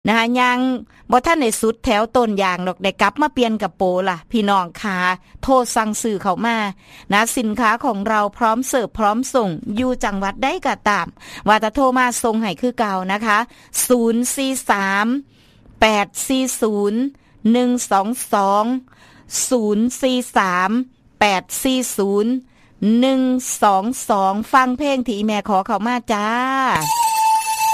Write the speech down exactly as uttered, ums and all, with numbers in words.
นะคะยังบ่ทันได้สุดแถวต้นยางดอกได้กลับมาเปลี่ยนกระโปล่ะพี่น้องค่ะโทรสั่งซื้อเข้ามานะสินค้าของเราพร้อมเสิร์ฟพร้อมส่งอยู่จังหวัดใดก็ตามว่าจะโทรมาส่งให้คือเก่านะคะศูนย์ สี่ สาม แปด สี่ ศูนย์ หนึ่ง สอง สอง ศูนย์ สี่ สาม แปด สี่ ศูนย์ หนึ่ง สอง สองฟังเพลงที่แม่ขอเข้ามาจ้า